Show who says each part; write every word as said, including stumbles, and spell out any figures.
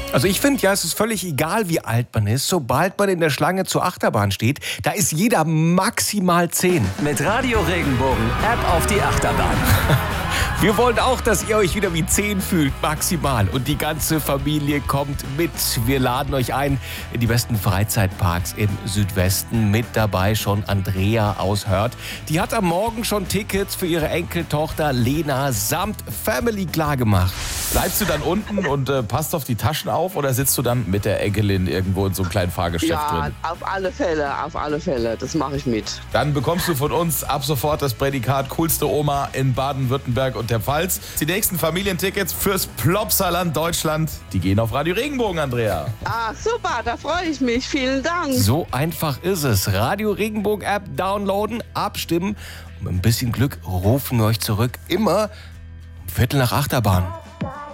Speaker 1: Also ich finde ja, es ist völlig egal, wie alt man ist. Sobald man in der Schlange zur Achterbahn steht, da ist jeder maximal zehn.
Speaker 2: Mit Radio Regenbogen App auf die Achterbahn.
Speaker 1: Wir wollen auch, dass ihr euch wieder wie zehn fühlt, maximal. Und die ganze Familie kommt mit. Wir laden euch ein in die besten Freizeitparks im Südwesten. Mit dabei schon Andrea aus Hörth. Die hat am Morgen schon Tickets für ihre Enkeltochter Lena samt Family klargemacht.
Speaker 3: Bleibst du dann unten und äh, passt auf die Taschen auf oder sitzt du dann mit der Enkelin irgendwo in so einem kleinen Fahrgeschäft
Speaker 4: Ja,
Speaker 3: drin?
Speaker 4: auf alle Fälle, auf alle Fälle. Das mache ich mit.
Speaker 3: Dann bekommst du von uns ab sofort das Prädikat coolste Oma in Baden-Württemberg und der Pfalz. Die nächsten Familientickets fürs Plopsaland Deutschland, die gehen auf Radio Regenbogen, Andrea.
Speaker 4: Ah, super, da freue ich mich. Vielen Dank.
Speaker 1: So einfach ist es. Radio Regenbogen App downloaden, abstimmen. Und mit ein bisschen Glück rufen wir euch zurück. Immer um Viertel nach Achterbahn.